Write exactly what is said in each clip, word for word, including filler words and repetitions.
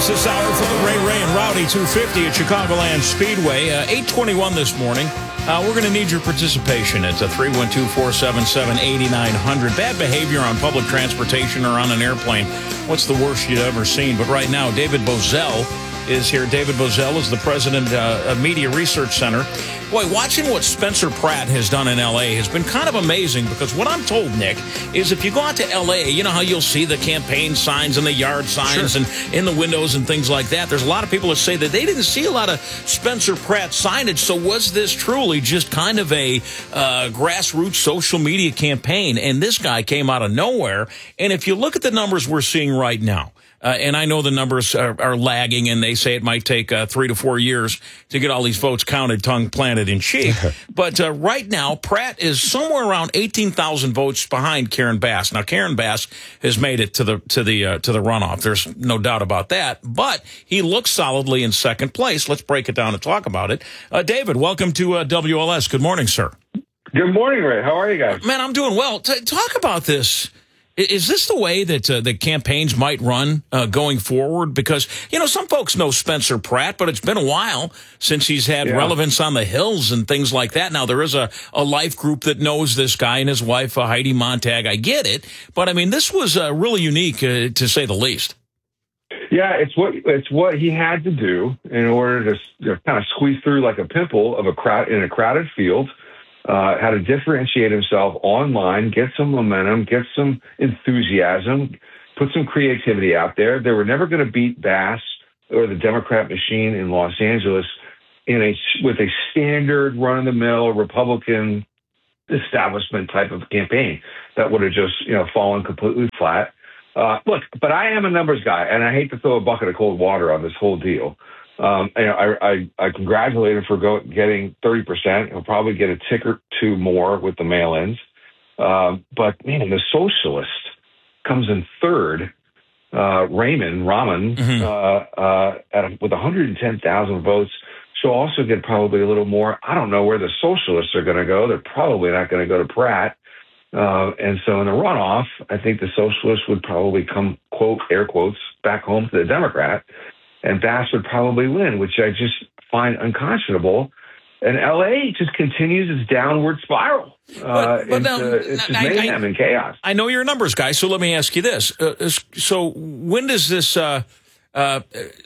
This hour for the Ray Ray and Rowdy two fifty at Chicagoland Speedway. Uh, eight twenty-one this morning. Uh, we're going to need your participation. It's a three one two, four seven seven, eight nine zero zero. Bad behavior on public transportation or on an airplane. What's the worst you've ever seen? But right now, David Bozell is here. David Bozell is the president uh, of Media Research Center. Boy, watching what Spencer Pratt has done in L A has been kind of amazing, because what I'm told, Nick, is if you go out to L A, you know how you'll see the campaign signs and the yard signs sure. and in the windows and things like that. There's a lot of people that say that they didn't see a lot of Spencer Pratt signage. So was this truly just kind of a uh, grassroots social media campaign? And this guy came out of nowhere. And if you look at the numbers we're seeing right now, Uh, and I know the numbers are, are lagging, and they say it might take uh, three to four years to get all these votes counted, tongue planted in cheek. But uh, right now, Pratt is somewhere around eighteen thousand votes behind Karen Bass. Now, Karen Bass has made it to the to the uh, to the runoff. There's no doubt about that. But he looks solidly in second place. Let's break it down and talk about it. Uh, David, welcome to uh, W L S. Good morning, sir. Good morning, Ray. How are you guys? Man, I'm doing well. T- talk about this. Is this the way that uh, the campaigns might run uh, going forward? Because, you know, some folks know Spencer Pratt, but it's been a while since he's had yeah. relevance on the Hills and things like that. Now, there is a, a life group that knows this guy and his wife, uh, Heidi Montag. I get it. But, I mean, this was uh, really unique, uh, to say the least. Yeah, it's what it's what he had to do in order to you know, kind of squeeze through like a pimple of a crowd in a crowded field. Uh, how to differentiate himself online, get some momentum, get some enthusiasm, put some creativity out there. They were never going to beat Bass or the Democrat machine in Los Angeles in a with a standard run-of-the-mill Republican establishment type of campaign that would have just you know fallen completely flat. Uh, look, but I am a numbers guy, and I hate to throw a bucket of cold water on this whole deal. Um, you know, I, I, I congratulate him for go, getting thirty percent. He'll probably get a tick or two more with the mail-ins. Um, but, man, the socialist comes in third. Uh, Raymond, Raman, mm-hmm. uh, uh, at a, with one hundred ten thousand votes. She'll also get probably a little more. I don't know where the socialists are going to go. They're probably not going to go to Pratt. Uh, and so in the runoff, I think the socialists would probably come, quote, air quotes, back home to the Democrat. And Bass would probably win, which I just find unconscionable. And L A just continues its downward spiral. Uh, but, but into, now, it's just I, mayhem I, and chaos. I know you're a numbers guy, so let me ask you this. Uh, so when does this, uh, uh,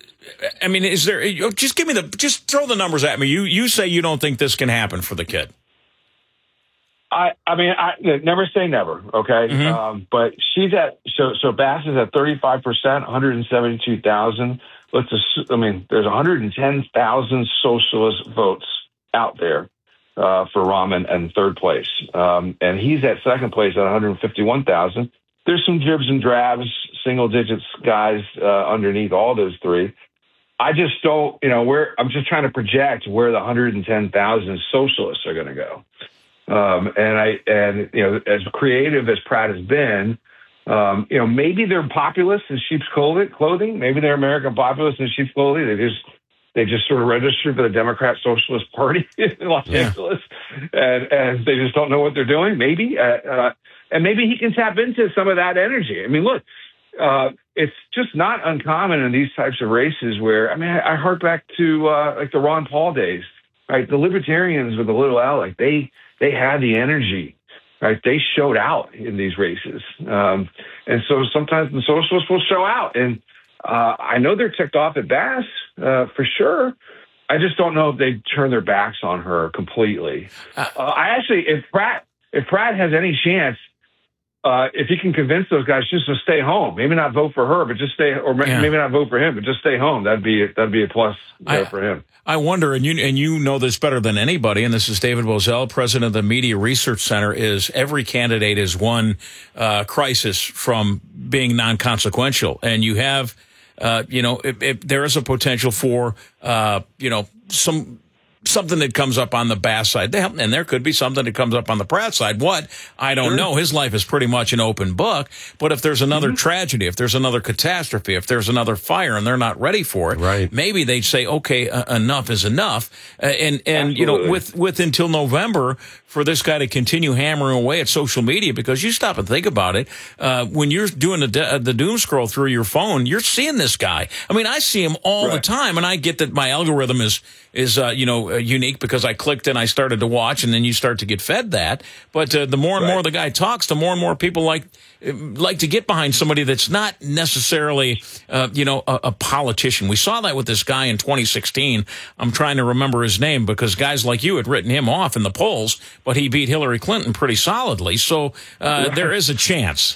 I mean, is there, just give me the, just throw the numbers at me. You, you say you don't think this can happen for the kid. I, I mean, I never say never, okay? Mm-hmm. Um, but she's at, so, so Bass is at thirty-five percent, one hundred seventy-two thousand. Let's assume, I mean, there's one hundred ten thousand socialist votes out there uh, for Raman in third place. Um, and he's at second place at one hundred fifty-one thousand. There's some dribs and drabs, single digits guys uh, underneath all those three. I just don't, you know, where I'm just trying to project where the one hundred ten thousand socialists are going to go. Um, and I, and, you know, as creative as Pratt has been, um, you know, maybe they're populists in sheep's clothing. Maybe they're American populists in sheep's clothing. They just, they just sort of registered for the Democrat Socialist Party in Los yeah. Angeles, and, and they just don't know what they're doing. Maybe, uh, uh, and maybe he can tap into some of that energy. I mean, look, uh, it's just not uncommon in these types of races where, I mean, I, I hark back to, uh, like the Ron Paul days, right? The libertarians with the little L, like they, they had the energy, right? They showed out in these races. Um, and so sometimes the socialists will show out. And uh, I know they're ticked off at Bass uh, for sure. I just don't know if they turn their backs on her completely. Uh, I actually, if Pratt, if Pratt has any chance, uh, if he can convince those guys just to stay home, maybe not vote for her, but just stay, or yeah. maybe not vote for him, but just stay home. That'd be that'd be a plus you know, I, for him. I wonder, and you and you know this better than anybody, and this is David Bozell, president of the Media Research Center, is every candidate is one uh, crisis from being non-consequential. And you have, uh, you know, if, if there is a potential for, uh, you know, some something that comes up on the Bass side, and there could be something that comes up on the Pratt side. What? I don't sure. know. His life is pretty much an open book. But if there's another mm-hmm. tragedy, if there's another catastrophe, if there's another fire and they're not ready for it, right. maybe they'd say, okay, uh, enough is enough. Uh, and, and Absolutely. you know, with, with until November for this guy to continue hammering away at social media, because you stop and think about it, uh, when you're doing the, de- the doom scroll through your phone, you're seeing this guy. I mean, I see him all right. the time, and I get that my algorithm is, is uh, you know, uh, unique because I clicked and I started to watch, and then you start to get fed that. But uh, the more and right. more the guy talks, the more and more people like like to get behind somebody that's not necessarily, uh, you know, a, a politician. We saw that with this guy in twenty sixteen. I'm trying to remember his name because guys like you had written him off in the polls, but he beat Hillary Clinton pretty solidly. So uh, right. there is a chance.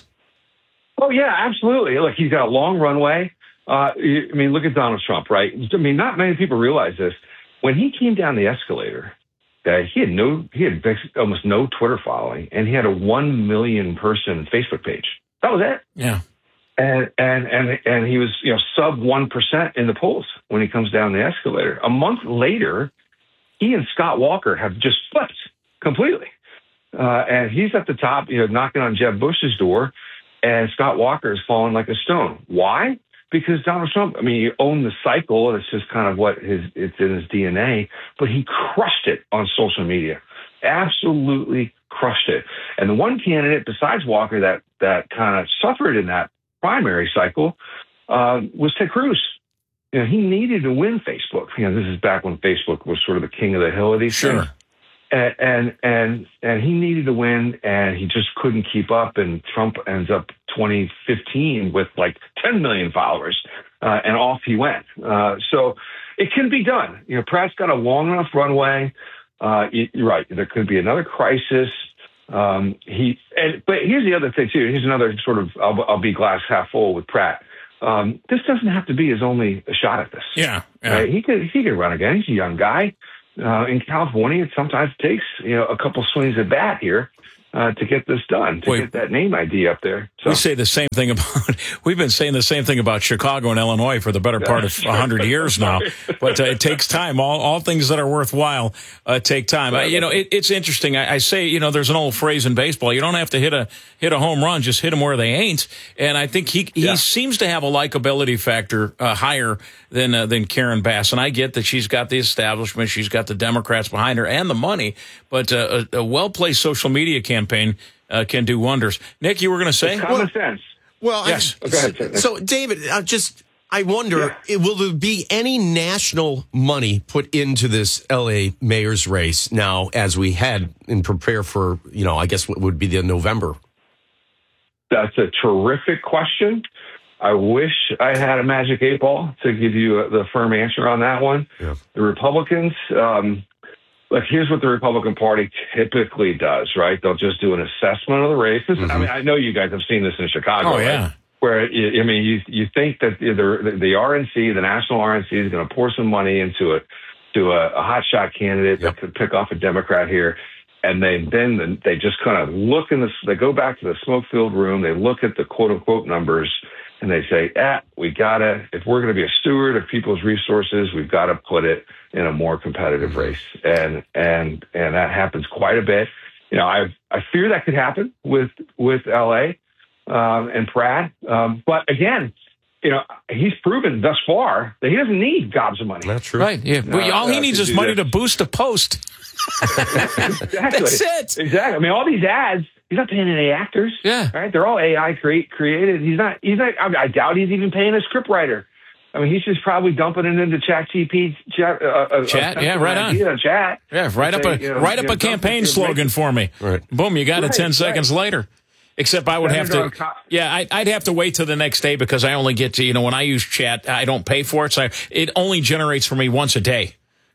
Oh, yeah, absolutely. Look, he's got a long runway. Uh, I mean, look at Donald Trump, right? I mean, not many people realize this. When he came down the escalator, uh, he had no, he had almost no Twitter following, and he had a one million person Facebook page. That was it. Yeah. And and and and he was, you know, sub one percent in the polls when he comes down the escalator. A month later, he and Scott Walker have just flipped completely, uh, and he's at the top, you know, knocking on Jeb Bush's door, and Scott Walker is falling like a stone. Why? Because Donald Trump, I mean, he owned the cycle. It's just kind of what his, it's in his D N A, but he crushed it on social media. Absolutely crushed it. And the one candidate besides Walker that, that kind of suffered in that primary cycle uh, was Ted Cruz. You know, he needed to win Facebook. You know, this is back when Facebook was sort of the king of the hill of these sure. things. And, and and and he needed to win, and he just couldn't keep up. And Trump ends up twenty fifteen with like ten million followers, uh, and off he went. Uh, so it can be done. You know, Pratt's got a long enough runway. Uh, you're right. There could be another crisis. Um, he and but here's the other thing too. Here's another sort of I'll, I'll be glass half full with Pratt. Um, this doesn't have to be his only shot at this. Yeah, yeah. Right? He could he could run again. He's a young guy. Uh, in California, it sometimes takes, you know, a couple swings at bat here uh, to get this done, to Wait, get that name I D up there. So. We say the same thing about, we've been saying the same thing about Chicago and Illinois for the better part of one hundred years now. But uh, it takes time. All all things that are worthwhile uh, take time. Uh, you know, it, it's interesting. I, I say, you know, there's an old phrase in baseball. You don't have to hit a hit a home run, just hit them where they ain't. And I think he he yeah. seems to have a likability factor uh, higher than uh, than Karen Bass. And I get that she's got the establishment, she's got the Democrats behind her and the money. But uh, a, a well-placed social media campaign uh, can do wonders. Nick, you were going to say? It's common well, sense. Well, yes. I, so, so, David, I just I wonder, yeah. will there be any national money put into this L A mayor's race now as we head and prepare for, you know, I guess what would be the November? That's a terrific question. I wish I had a magic eight ball to give you a, the firm answer on that one. Yeah. The Republicans, um, look, here's what the Republican Party typically does, right? They'll just do an assessment of the race. This, mm-hmm. I mean, I know you guys have seen this in Chicago, oh, yeah. right? Where, I mean, you you think that the, the R N C, the National R N C, is going to pour some money into it, to a, a hotshot candidate yep. that could pick off a Democrat here. And they then they just kind of look in the, they go back to the smoke-filled room, they look at the quote-unquote numbers, and they say, ah, we got to, if we're going to be a steward of people's resources, we've got to put it in a more competitive race. And and and that happens quite a bit. You know, I I fear that could happen with, with L A um, and Pratt. Um, but again, you know, he's proven thus far that he doesn't need gobs of money. That's true. Right, yeah. Uh, well, all he uh, needs is money this. to boost a post. Exactly. That's it. Exactly. I mean, all these ads, he's not paying any actors. Yeah. Right? They're all A I create, created. He's not, he's not, I, mean, I doubt he's even paying a script writer. I mean, he's just probably dumping it into Chat G P T. Chat, uh, chat yeah, right on. Chat. Yeah, write up say, a, you know, write up a campaign slogan for me. Right. Boom, you got right, it ten right. seconds later. Except I would Senator have to, yeah, I, I'd have to wait till the next day because I only get to, you know, when I use Chat, I don't pay for it. So I, it only generates for me once a day.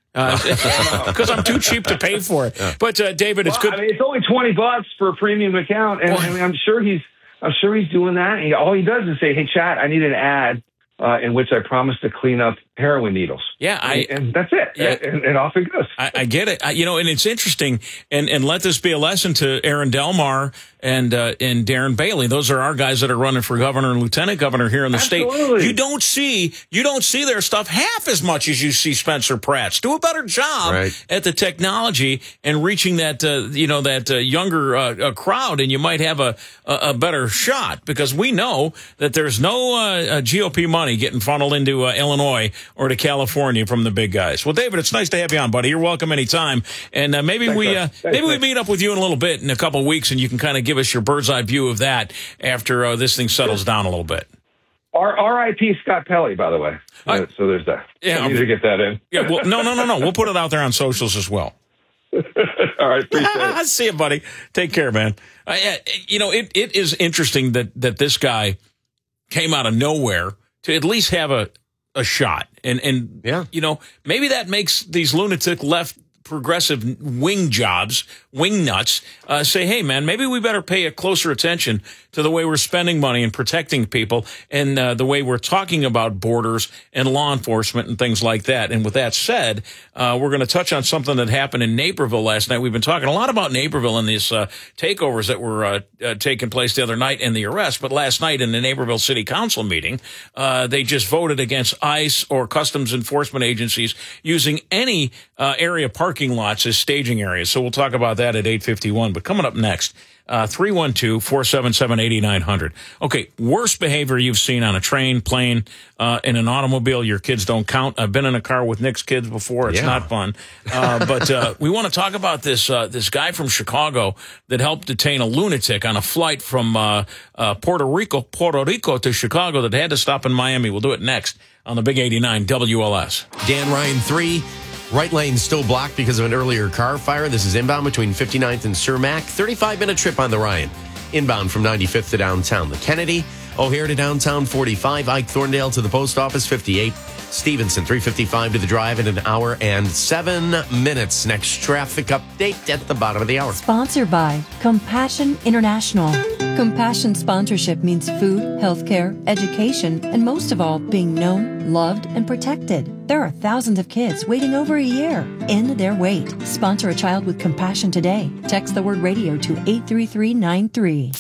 Because uh, I'm too cheap to pay for it. Yeah. But uh, David, it's well, good. I mean, it's only twenty bucks for a premium account, and well, I mean, I'm sure he's, I'm sure he's doing that. He, all he does is say, "Hey, Chat, I need an ad uh, in which I promise to clean up heroin needles. Yeah, I, and that's it. Yeah, and, and off it goes. I, I get it. I, you know, and it's interesting. And and let this be a lesson to Aaron Delmar and uh, and Darren Bailey. Those are our guys that are running for governor and lieutenant governor here in the Absolutely. state. You don't see you don't see their stuff half as much as you see Spencer Pratt's. Do a better job right. at the technology and reaching that uh, you know that uh, younger uh, uh, crowd, and you might have a, a a better shot, because we know that there's no uh, G O P money getting funneled into uh, Illinois or to California from the big guys. Well, David, it's nice to have you on, buddy. You're welcome anytime. And uh, maybe Thanks, we uh, Thanks, maybe we man. meet up with you in a little bit in a couple of weeks, and you can kind of give us your bird's eye view of that after uh, this thing settles down a little bit. R- R I P Scott Pelley, by the way. I- Uh, so there's that. Yeah, I need to get that in. Yeah, well, no, no, no, no. We'll put it out there on socials as well. All right, appreciate it. See you, buddy. Take care, man. Uh, yeah, you know, it, it is interesting that, that this guy came out of nowhere to at least have a, a shot. And, and Yeah. you know, maybe that makes these lunatic left progressive wing jobs, wing nuts, uh, say, hey, man, maybe we better pay a closer attention to the way we're spending money and protecting people, and uh, the way we're talking about borders and law enforcement and things like that. And with that said, uh, we're going to touch on something that happened in Naperville last night. We've been talking a lot about Naperville and these uh, takeovers that were uh, uh, taking place the other night and the arrest. But last night in the Naperville City Council meeting, uh, they just voted against ICE or customs enforcement agencies using any uh, area parking lots as staging areas. So we'll talk about that at eight fifty-one. But coming up next, uh, three one two, four seven seven, eight nine zero zero. Okay, worst behavior you've seen on a train, plane, uh, in an automobile. Your kids don't count. I've been in a car with Nick's kids before. It's Yeah. not fun. Uh, but uh, we want to talk about this uh, this guy from Chicago that helped detain a lunatic on a flight from uh, uh, Puerto Rico, Puerto Rico to Chicago that had to stop in Miami. We'll do it next on the Big eighty-nine W L S. Dan Ryan three. Right lane still blocked because of an earlier car fire. This is inbound between fifty-ninth and Cermak. thirty-five minute trip on the Ryan. Inbound from ninety-fifth to downtown. The Kennedy, O'Hare to downtown, forty-five. Ike Thorndale to the post office, fifty-eight. Stevenson, three fifty-five to the drive in an hour and seven minutes. Next traffic update at the bottom of the hour. Sponsored by Compassion International. Compassion sponsorship means food, healthcare, education, and most of all, being known, loved, and protected. There are thousands of kids waiting over a year. End their wait. Sponsor a child with compassion today. Text the word radio to eight three three nine three.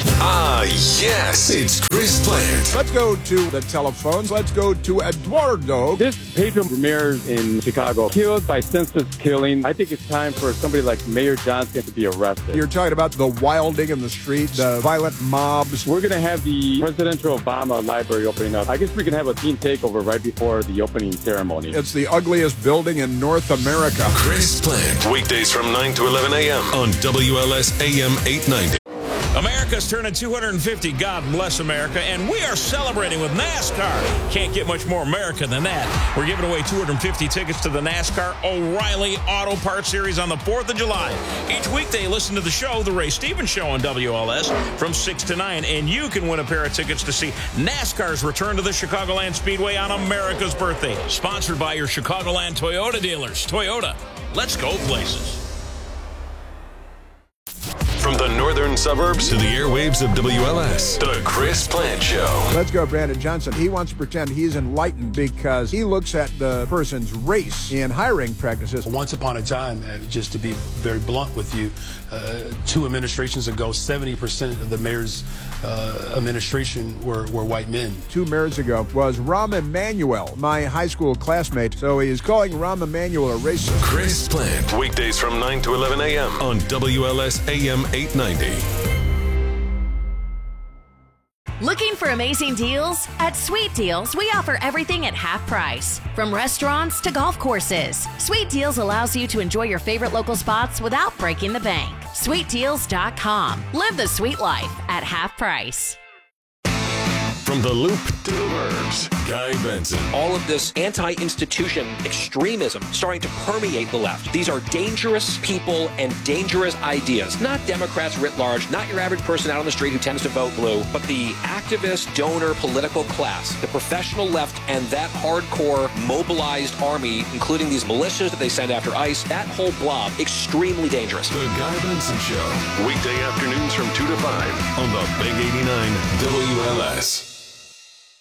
Ah, yes, it's Chris Plant. Let's go to the telephones. Let's go to Eduardo. This Pedro Ramirez in Chicago, killed by senseless killing. I think it's time for somebody like Mayor Johnson to be arrested. You're talking about the wilding in the street, the violent mobs. We're going to have the Presidential Obama Library opening up. I guess we can have a team takeover right before the opening ceremony. It's the ugliest building in North America. Chris Plant, weekdays from nine to eleven a.m. on W L S A M eight ninety. America's turning two hundred fifty. God bless America. And we are celebrating with NASCAR. Can't get much more America than that. We're giving away two hundred fifty tickets to the NASCAR O'Reilly Auto Parts Series on the fourth of July. Each weekday, listen to the show, The Ray Stevens Show on W L S from six to nine. And you can win a pair of tickets to see NASCAR's return to the Chicagoland Speedway on America's birthday. Sponsored by your Chicagoland Toyota dealers. Toyota, let's go places. From the northern suburbs to the airwaves of W L S, The Chris Plant Show. Let's go, Brandon Johnson. He wants to pretend he's enlightened because he looks at the person's race in hiring practices. Once upon a time, uh, just to be very blunt with you, uh, two administrations ago, seventy percent of the mayor's uh, administration were, were white men. Two mayors ago was Rahm Emanuel, my high school classmate. So he is calling Rahm Emanuel a racist. Chris Plant, weekdays from nine to eleven a.m. on W L S A M eight ninety. Looking for amazing deals? At Sweet Deals, we offer everything at half price. From restaurants to golf courses, Sweet Deals allows you to enjoy your favorite local spots without breaking the bank. sweet deals dot com. Live the sweet life at half price. From the Loop to the Burbs, Guy Benson. All of this anti-institution extremism starting to permeate the left. These are dangerous people and dangerous ideas. Not Democrats writ large, not your average person out on the street who tends to vote blue, but the activist, donor, political class, the professional left, and that hardcore mobilized army, including these militias that they send after ICE, that whole blob, extremely dangerous. The Guy Benson Show, weekday afternoons from two to five on the Big eighty-nine W L S.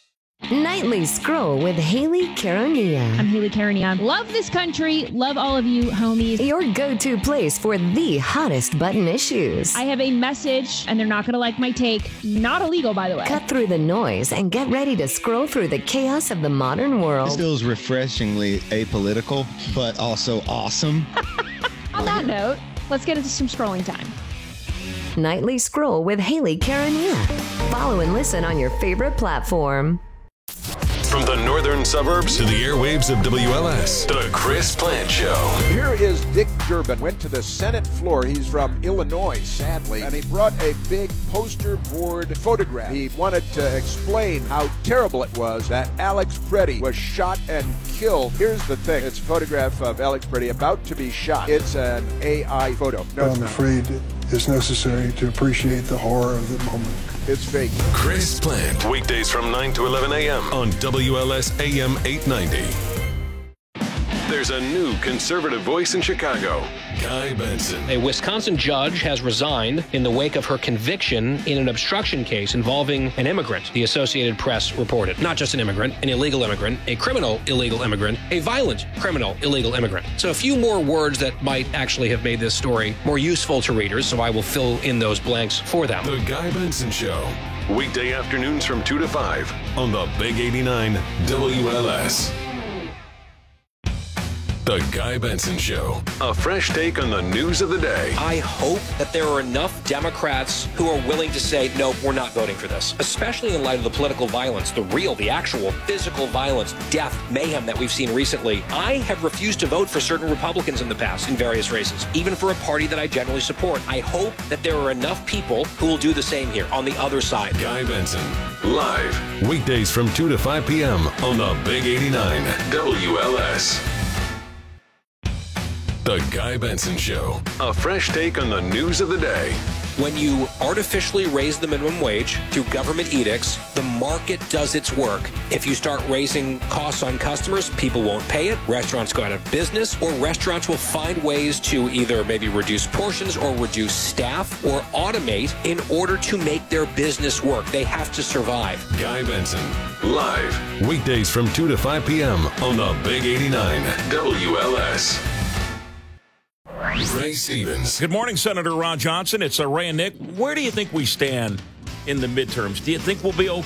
Nightly Scroll with Haley Karania. I'm Haley Karania. Love this country. Love all of you, homies. Your go-to place for the hottest button issues. I have a message, and they're not going to like my take. Not illegal, by the way. Cut through the noise and get ready to scroll through the chaos of the modern world. This feels refreshingly apolitical, but also awesome. On that note, let's get into some scrolling time. Nightly Scroll with Haley Karania. Follow and listen on your favorite platform. From the northern suburbs to the airwaves of W L S, The Chris Plant Show. Here is Dick Durbin. Went to the Senate floor. He's from Illinois, sadly, and he brought a big poster board photograph. He wanted to explain how terrible it was that Alex Preddy was shot and killed. Here's the thing. It's a photograph of Alex Preddy about to be shot. It's an A I photo. No, I'm afraid it's necessary to appreciate the horror of the moment. It's fake. Chris Plant, weekdays from nine to eleven a.m. on W L S A M eight ninety. There's a new conservative voice in Chicago, Guy Benson. A Wisconsin judge has resigned in the wake of her conviction in an obstruction case involving an immigrant, the Associated Press reported. Not just an immigrant, an illegal immigrant, a criminal illegal immigrant, a violent criminal illegal immigrant. So a few more words that might actually have made this story more useful to readers, so I will fill in those blanks for them. The Guy Benson Show, weekday afternoons from two to five on the Big eighty-nine W L S. The Guy Benson Show, a fresh take on the news of the day. I hope that there are enough Democrats who are willing to say, no, we're not voting for this, especially in light of the political violence, the real, the actual physical violence, death, mayhem that we've seen recently. I have refused to vote for certain Republicans in the past in various races, even for a party that I generally support. I hope that there are enough people who will do the same here on the other side. Guy Benson, live, weekdays from two to five p.m. on the Big eighty-nine W L S. The Guy Benson Show, a fresh take on the news of the day. When you artificially raise the minimum wage through government edicts, the market does its work. If you start raising costs on customers, people won't pay it, restaurants go out of business, or restaurants will find ways to either maybe reduce portions or reduce staff or automate in order to make their business work. They have to survive. Guy Benson, live, weekdays from two to five p.m. on the Big eighty-nine W L S. Ray Stevens. Good morning, Senator Ron Johnson. It's uh, Ray and Nick. Where do you think we stand in the midterms? Do you think we'll be okay?